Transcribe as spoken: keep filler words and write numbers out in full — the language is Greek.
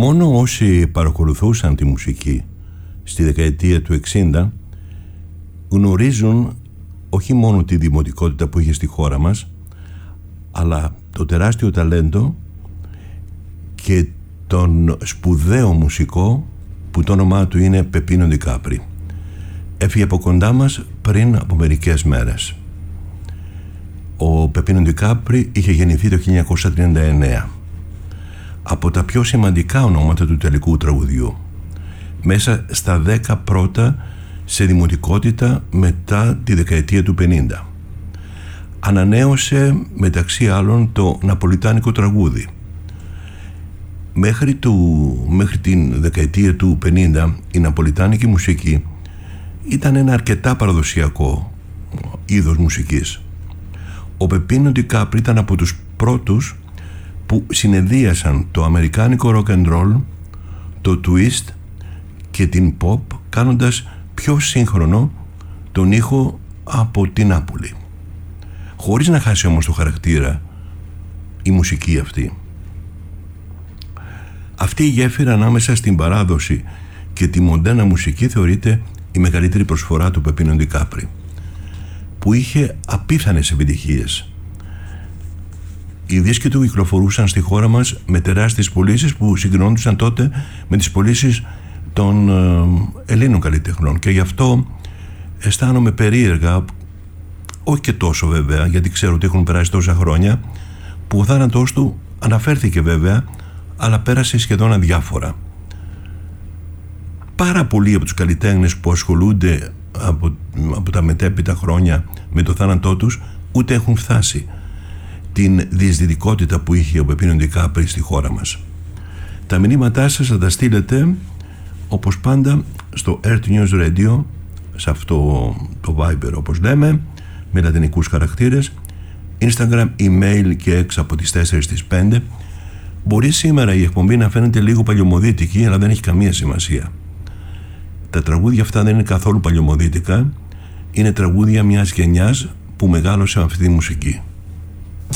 Μόνο όσοι παρακολουθούσαν τη μουσική στη δεκαετία του εξήντα γνωρίζουν όχι μόνο τη δημοτικότητα που είχε στη χώρα μας, αλλά το τεράστιο ταλέντο και τον σπουδαίο μουσικό που το όνομά του είναι Πεπίνο Ντικάπρι. Έφυγε από κοντά μας πριν από μερικές μέρες. Ο Πεπίνο Ντικάπρι είχε γεννηθεί το χίλια εννιακόσια τριάντα εννέα. Από τα πιο σημαντικά ονόματα του τελικού τραγουδιού, μέσα στα δέκα πρώτα σε δημοτικότητα μετά τη δεκαετία του πενήντα. Ανανέωσε μεταξύ άλλων το ναπολιτάνικο τραγούδι. Μέχρι, του, μέχρι την δεκαετία του πενήντα η ναπολιτάνικη μουσική ήταν ένα αρκετά παραδοσιακό είδος μουσικής. Ο Πεπίνο Ντικάπρι ήταν από τους πρώτους που συνεδρίασαν το αμερικάνικο rock and roll, το twist και την pop, κάνοντας πιο σύγχρονο τον ήχο από την Νάπολη, χωρίς να χάσει όμως το χαρακτήρα η μουσική αυτή. Αυτή η γέφυρα ανάμεσα στην παράδοση και τη μοντέρνα μουσική θεωρείται η μεγαλύτερη προσφορά του Πεπίνο Ντικάπρι, που είχε απίθανες επιτυχίες. Οι δίσκοι του κυκλοφορούσαν στη χώρα μας με τεράστιες πωλήσεις που συγκρινόντουσαν τότε με τις πωλήσεις των Ελλήνων καλλιτεχνών, και γι' αυτό αισθάνομαι περίεργα, όχι και τόσο βέβαια, γιατί ξέρω ότι έχουν περάσει τόσα χρόνια, που ο θάνατός του αναφέρθηκε βέβαια, αλλά πέρασε σχεδόν αδιάφορα. Πάρα πολλοί από τους καλλιτέχνες που ασχολούνται από, από τα μετέπειτα χρόνια με το θάνατό τους ούτε έχουν φτάσει την διαισθητικότητα που είχε ο Πεπίνο Ντικάπρι στη χώρα μας. Τα μηνύματά σας θα τα στείλετε όπως πάντα στο Earth News Radio, σε αυτό το Viber όπως λέμε, με λατινικούς χαρακτήρες, Instagram, email και έξω από τις τέσσερις στις πέντε. Μπορεί σήμερα η εκπομπή να φαίνεται λίγο παλιωμοδίτικη, αλλά δεν έχει καμία σημασία. Τα τραγούδια αυτά δεν είναι καθόλου παλιωμοδίτικα, είναι τραγούδια μιας γενιάς που μεγάλωσε με αυτή τη μουσική.